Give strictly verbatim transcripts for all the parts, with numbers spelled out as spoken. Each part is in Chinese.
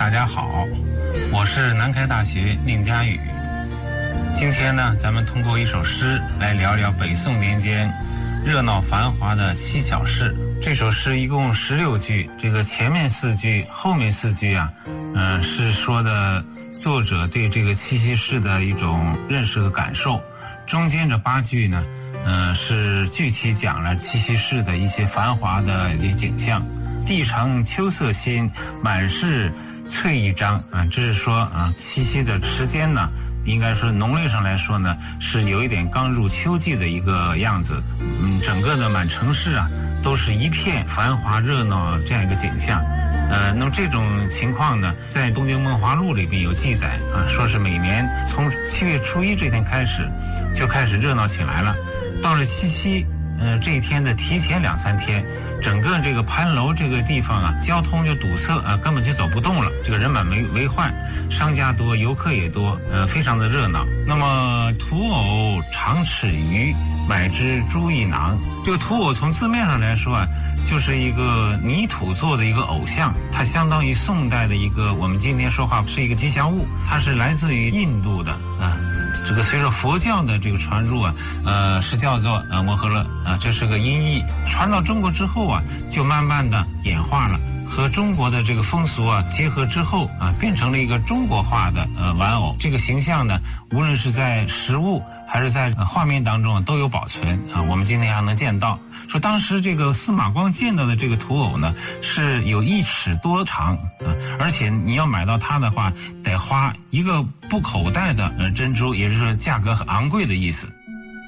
大家好，我是南开大学宁佳宇。今天呢，咱们通过一首诗来聊聊北宋年间热闹繁华的七巧市。这首诗一共十六句，这个前面四句后面四句啊，嗯、呃，是说的作者对这个七夕市的一种认识和感受。中间这八句呢，嗯、呃，是具体讲了七夕市的一些繁华的一些景象。地长秋色新，满是翠一张啊，这是说啊，七夕的时间呢，应该说农历上来说呢，是有一点刚入秋季的一个样子。嗯，整个的满城市啊，都是一片繁华热闹这样一个景象。呃，那么这种情况呢，在《东京梦华录》里边有记载啊，说是每年从七月初一这天开始，就开始热闹起来了。到了七夕，呃，这一天的提前两三天。整个这个盘楼这个地方啊，交通就堵塞啊，根本就走不动了。这个人满为为患，商家多，游客也多，呃，非常的热闹。那么土偶长尺余，买之猪一囊。这个土偶从字面上来说啊，就是一个泥土做的一个偶像，它相当于宋代的一个，我们今天说话是一个吉祥物，它是来自于印度的啊。这个随着佛教的这个传入啊，呃，是叫做呃摩诃勒啊，这是个音译。传到中国之后啊，就慢慢的演化了，和中国的这个风俗啊结合之后啊，变成了一个中国化的呃玩偶。这个形象呢，无论是在实物还是在、呃、画面当中都有保存啊，我们今天还能见到。说当时这个司马光见到的这个土偶呢，是有一尺多长啊，而且你要买到它的话，得花一个布口袋的呃珍珠，也就是说价格很昂贵的意思。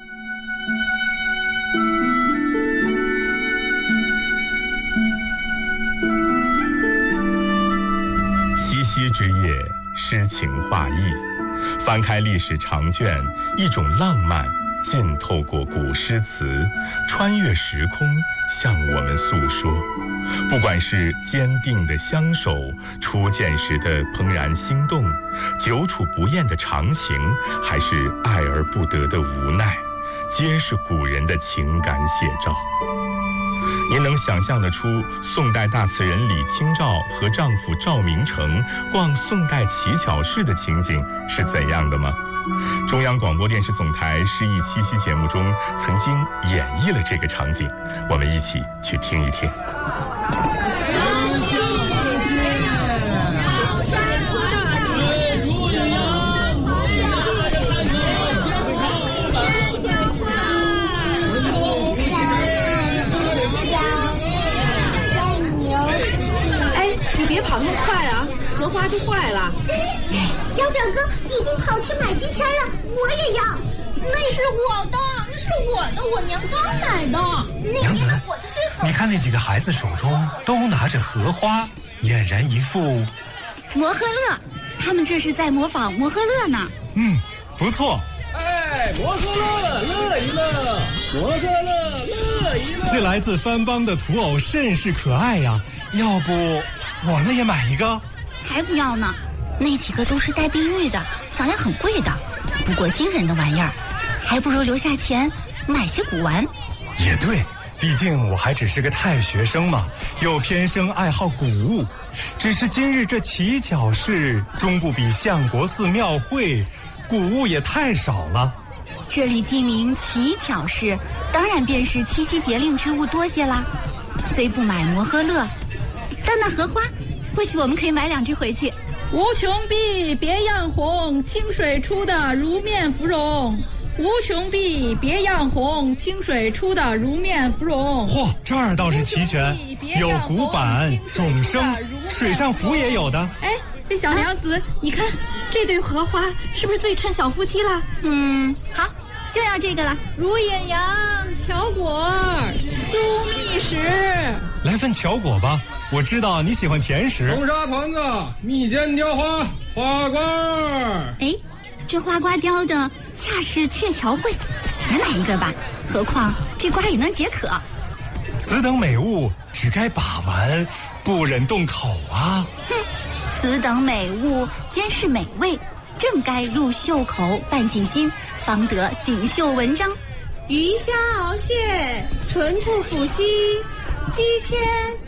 七夕之夜，诗情画意，翻开历史长卷，一种浪漫浸透过古诗词，穿越时空向我们诉说。不管是坚定的相守，初见时的怦然心动，久处不厌的长情，还是爱而不得的无奈，皆是古人的情感写照。您能想象得出宋代大词人李清照和丈夫赵明诚逛宋代乞巧市的情景是怎样的吗？中央广播电视总台诗意七夕节目中曾经演绎了这个场景，我们一起去听一听。 哎，你别跑那么快啊，荷花就坏了。 小表哥已经跑去买金签了，我也要。那是我的，那是我的，我娘刚买的。 娘子，你看那几个孩子手中都拿着荷花，俨然一副摩诃勒，他们这是在模仿摩诃勒呢。 嗯，不错。 哎，摩诃勒乐一乐，摩诃勒乐一乐。 这来自番邦的土偶甚是可爱呀，要不我们也买一个？ 才不要呢，那几个都是带碧玉的，想来很贵的。不过惊人的玩意儿，还不如留下钱买些古玩。 也对，毕竟我还只是个太学生嘛，又偏生爱好古物。只是今日这乞巧市终不比相国寺庙会，古物也太少了。 这里记名乞巧市，当然便是七夕节令之物多些啦。虽不买摩诃勒，但那荷花，或许我们可以买两只回去。 无穷碧，别样红，清水出的如面芙蓉。无穷碧，别样红，清水出的如面芙蓉。 嚯，这儿倒是齐全，有古板、种生，水上浮也有的。 哎，这小娘子，你看这对荷花是不是最衬小夫妻了？ 嗯，好，就要这个了。 如隐阳，巧果，酥蜜石。 来份巧果吧，我知道你喜欢甜食。 红砂团子，蜜饯雕花，花瓜。 哎，这花瓜雕的恰是鹊桥会，也买一个吧，何况这瓜也能解渴。 此等美物只该把玩，不忍动口啊。 哼，此等美物兼是美味，正该入袖口伴进心，方得锦绣文章。 鱼虾鳌蟹，纯兔腹兮，鸡千